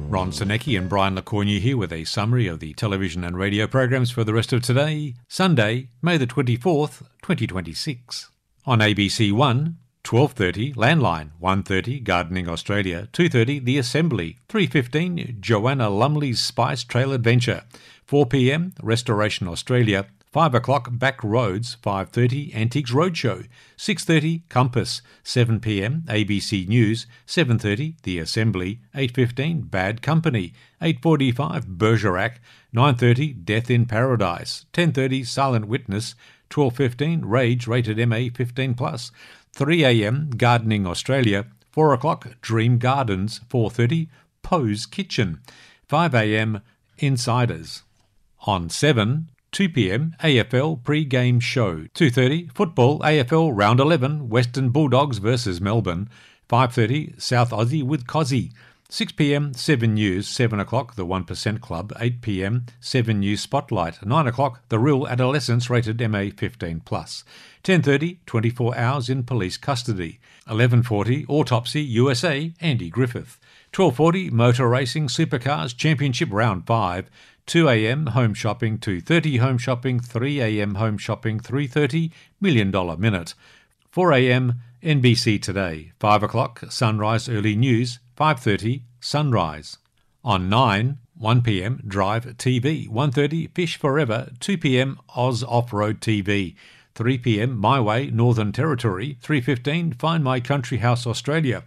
Ron Sinecki and Brian Lecornu here with a summary of the television and radio programs for the rest of today, Sunday, May the 24th, 2026. On ABC 1, 12:30 Landline, 1:30 Gardening Australia, 2:30 The Assembly, 3:15 Joanna Lumley's Spice Trail Adventure, 4pm Restoration Australia, 5 o'clock Back Roads, 5:30 Antiques Roadshow, 6:30 Compass, 7pm ABC News, 7:30 The Assembly, 8:15 Bad Company, 8:45 Bergerac, 9:30 Death in Paradise, 10:30 Silent Witness, 12:15 Rage rated MA 15+, 3am Gardening Australia, 4 o'clock Dream Gardens, 4:30 Poe's Kitchen, 5am Insiders. On 7, 2pm AFL pre-game show, 2:30 football AFL round 11 Western Bulldogs versus Melbourne, 5:30 South Aussie with Cozzy, 6pm 7 News, 7 o'clock The 1% Club, 8pm 7 News Spotlight, 9 o'clock The Real Adolescence rated MA 15+, 10:30 24 Hours in Police Custody, 11:40 Autopsy USA Andy Griffith, 12:40 Motor Racing Supercars Championship Round 5, 2am Home Shopping, 2:30 Home Shopping, 3am Home Shopping, 3:30 $1 Million Minute, 4am NBC Today, 5 o'clock Sunrise Early News, 5:30 Sunrise. On 9, 1pm Drive TV, 1:30 Fish Forever, 2pm Oz Off-Road TV, 3pm My Way Northern Territory, 3:15 Find My Country House Australia,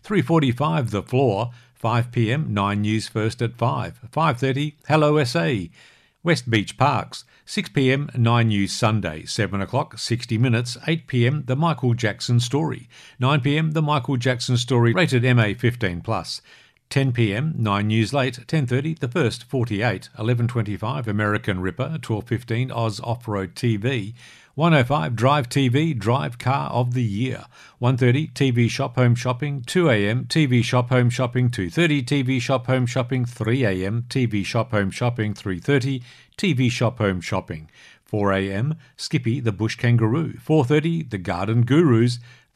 3:45 The Floor, 5pm 9 News First at 5, 5:30 Hello SA, West Beach Parks, 6pm 9 News Sunday, 7 o'clock 60 Minutes, 8pm The Michael Jackson Story, 9pm The Michael Jackson Story rated MA 15+, 10pm 9 News Late, 10:30 The First 48, 11:25 American Ripper, 12:15 Oz Off-Road TV, 105 Drive TV Drive Car of the Year, 1:30 TV Shop Home Shopping, 2am TV Shop Home Shopping, 2:30 TV Shop Home Shopping, 3am TV Shop Home Shopping, 3:30 TV Shop Home Shopping, 4am Skippy the Bush Kangaroo, 4:30 The Garden Gurus,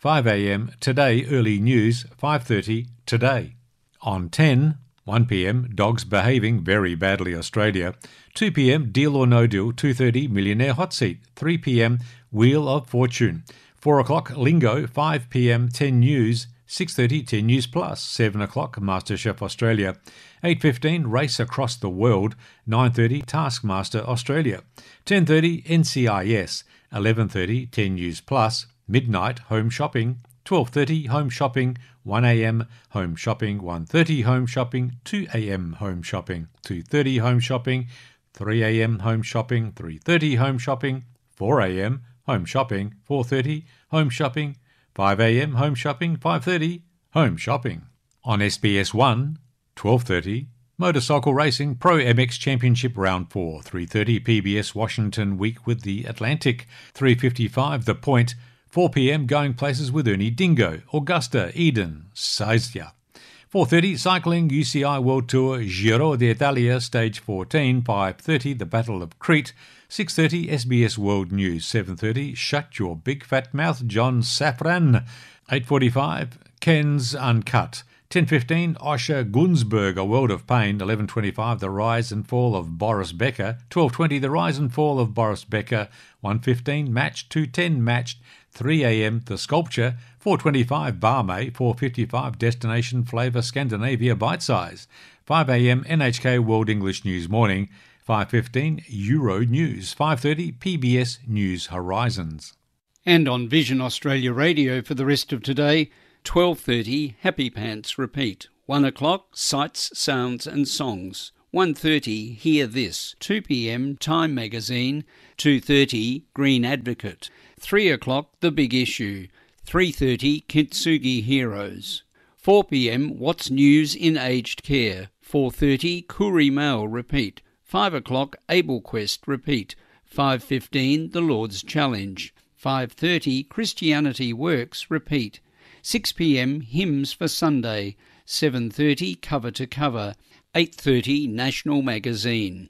5am Today Early News, 5:30 Today. On 10, 1pm Dogs Behaving Very Badly Australia, 2pm Deal or No Deal, 2:30 Millionaire Hot Seat, 3pm Wheel of Fortune, 4 o'clock Lingo, 5pm 10 News, 6:30 10 News Plus, 7 o'clock MasterChef Australia, 8:15 Race Across the World, 9:30 Taskmaster Australia, 10:30 NCIS, 11:30 10 News Plus, midnight Home Shopping, 12:30 Home Shopping, 1am Home Shopping, 1:30 Home Shopping, 2am Home Shopping, 2:30 Home Shopping, 3am Home Shopping, 3:30 Home Shopping, 4am Home Shopping, 4:30 Home Shopping, 5am Home Shopping, 5:30 Home Shopping. On SBS 1, 12:30 Motorcycle Racing Pro MX Championship Round 4, 3:30 PBS Washington Week with the Atlantic, 3:55 The Point, 4pm Going Places with Ernie Dingo, Augusta, Eden, Sizia. 4:30 Cycling UCI World Tour Giro d'Italia Stage 14, 5:30 The Battle of Crete, 6:30 SBS World News, 7:30 Shut Your Big Fat Mouth John Safran, 8:45 Ken's Uncut, 10:15 Osher Gunsberg, A World of Pain, 11:25 The Rise and Fall of Boris Becker, 12:20 The Rise and Fall of Boris Becker, 1:15 Match, 2:10 Matched, 3am The Sculpture, 4:25 Barmay, 4:55 Destination Flavour Scandinavia Bite Size, 5am NHK World English News Morning, 5:15 Euro News, 5:30 PBS News Horizons. And on Vision Australia Radio for the rest of today, 12:30 Happy Pants Repeat, 1 o'clock Sights, Sounds and Songs, 1:30 Hear This, 2pm Time Magazine, 2:30 Green Advocate, 3 o'clock The Big Issue, 3:30 Kintsugi Heroes, 4pm What's News in Aged Care, 4:30 Koori Mail Repeat, 5 o'clock Able Quest Repeat, 5:15 The Lord's Challenge, 5:30 Christianity Works Repeat, 6pm Hymns for Sunday, 7:30 Cover to Cover, 8:30 National Magazine,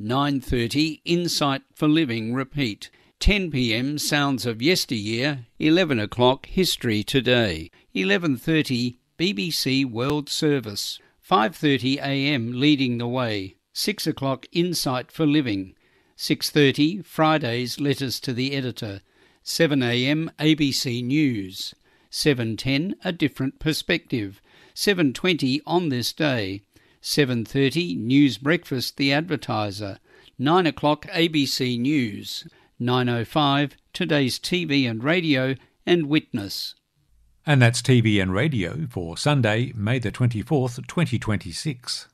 9:30 Insight for Living Repeat, 10pm Sounds of Yesteryear, 11 o'clock History Today, 11:30 BBC World Service, 5:30 a.m. Leading the Way. 6 o'clock Insight for Living. 6:30 Fridays Letters to the Editor. 7 a.m. ABC News. 7:10 A Different Perspective. 7:20 On This Day. 7:30 News Breakfast The Advertiser. 9 o'clock ABC News. 9:05 Today's TV and Radio and Witness. And that's TV and radio for Sunday, May the 24th, 2026.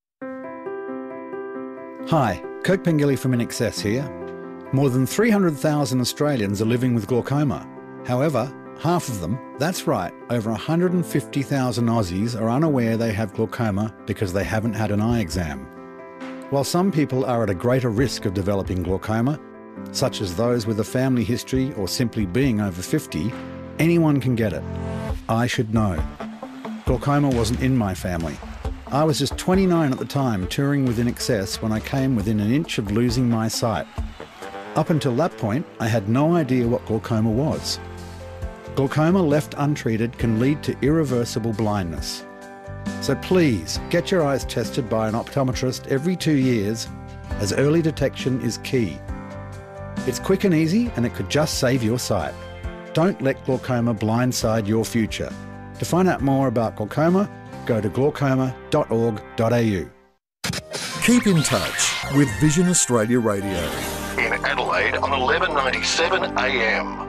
Hi, Kirk Pengilly from INXS here. More than 300,000 Australians are living with glaucoma. However, half of them, that's right, over 150,000 Aussies are unaware they have glaucoma because they haven't had an eye exam. While some people are at a greater risk of developing glaucoma, such as those with a family history or simply being over 50, anyone can get it. I should know. Glaucoma wasn't in my family. I was just 29 at the time, touring with INXS when I came within an inch of losing my sight. Up until that point, I had no idea what glaucoma was. Glaucoma left untreated can lead to irreversible blindness. So please, get your eyes tested by an optometrist every 2 years, as early detection is key. It's quick and easy, and it could just save your sight. Don't let glaucoma blindside your future. To find out more about glaucoma, go to glaucoma.org.au. Keep in touch with Vision Australia Radio. In Adelaide on 1197 AM.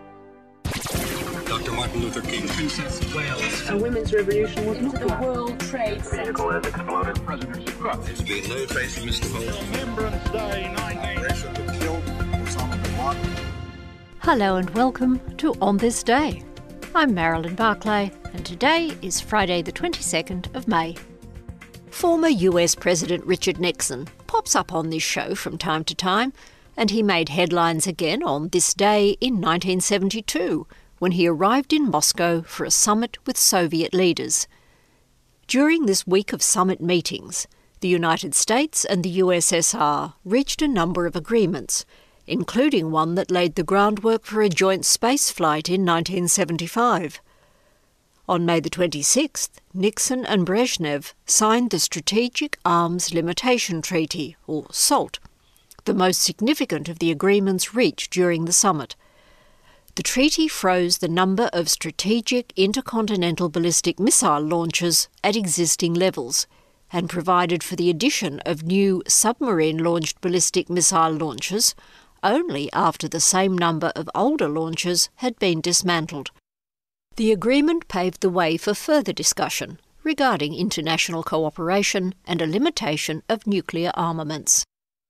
Dr. Martin Luther King. Princess of Wales. A women's revolution was into the World Trade Center. Vehicle has exploded. President Trump. There's been no trace of Mr. Holmes. Remembrance Day 19. Killed Osama bin Laden. Hello and welcome to On This Day. I'm Marilyn Barclay and today is Friday the 22nd of May. Former US President Richard Nixon pops up on this show from time to time, and he made headlines again on this day in 1972 when he arrived in Moscow for a summit with Soviet leaders. During this week of summit meetings, the United States and the USSR reached a number of agreements, including one that laid the groundwork for a joint space flight in 1975. On May the 26th, Nixon and Brezhnev signed the Strategic Arms Limitation Treaty, or SALT, the most significant of the agreements reached during the summit. The treaty froze the number of strategic intercontinental ballistic missile launches at existing levels and provided for the addition of new submarine-launched ballistic missile launches only after the same number of older launches had been dismantled. The agreement paved the way for further discussion regarding international cooperation and a limitation of nuclear armaments.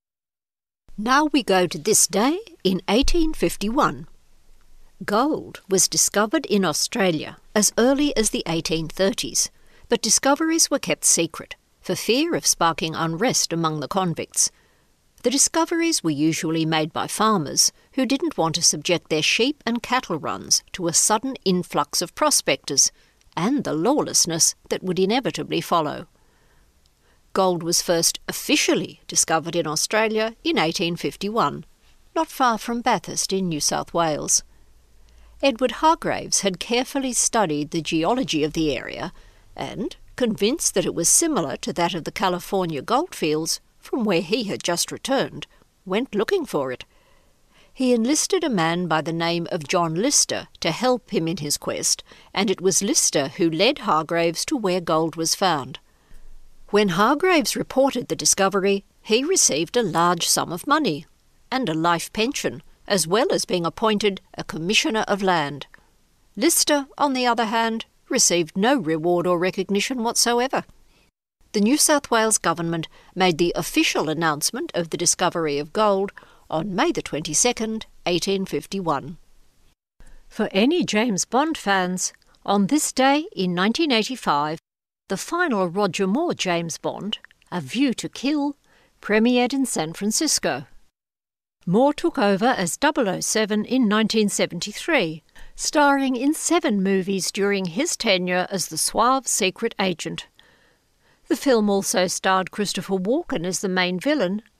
Now we go to this day in 1851. Gold was discovered in Australia as early as the 1830s, but discoveries were kept secret for fear of sparking unrest among the convicts. The discoveries were usually made by farmers who didn't want to subject their sheep and cattle runs to a sudden influx of prospectors and the lawlessness that would inevitably follow. Gold was first officially discovered in Australia in 1851, not far from Bathurst in New South Wales. Edward Hargraves had carefully studied the geology of the area and, convinced that it was similar to that of the California goldfields from where he had just returned, went looking for it. He enlisted a man by the name of John Lister to help him in his quest, and it was Lister who led Hargraves to where gold was found. When Hargraves reported the discovery, he received a large sum of money and a life pension, as well as being appointed a Commissioner of Land. Lister, on the other hand, received no reward or recognition whatsoever. The New South Wales government made the official announcement of the discovery of gold on May the 22nd, 1851. For any James Bond fans, on this day in 1985, the final Roger Moore James Bond, A View to Kill, premiered in San Francisco. Moore took over as 007 in 1973, starring in 7 movies during his tenure as the suave secret agent. The film also starred Christopher Walken as the main villain